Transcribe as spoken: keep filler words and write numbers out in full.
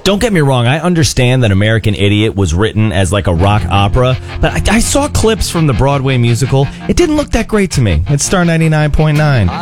Don't get me wrong, I understand that American Idiot was written as like a rock opera, but I, I saw clips from the Broadway musical. It didn't look that great to me. It's Star ninety-nine point nine.